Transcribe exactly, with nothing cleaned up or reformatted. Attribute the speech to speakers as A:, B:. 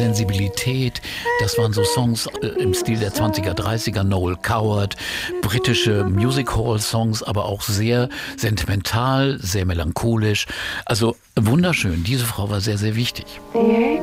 A: Sensibilität. Das waren so Songs äh, im Stil der zwanziger, dreißiger, Noel Coward, britische Music-Hall-Songs, aber auch sehr sentimental, sehr melancholisch. Also wunderschön. Diese Frau war sehr, sehr wichtig.